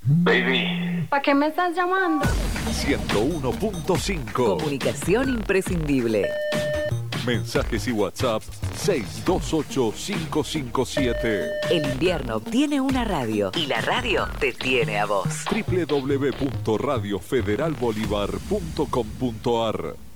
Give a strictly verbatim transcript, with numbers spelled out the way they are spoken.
Baby. ¿Para qué me estás llamando? ciento uno punto cinco. Comunicación imprescindible. Mensajes y WhatsApp seis dos ocho cinco cinco siete. El invierno tiene una radio y la radio te tiene a vos. doble u doble u doble u punto radio federal bolívar punto com punto a r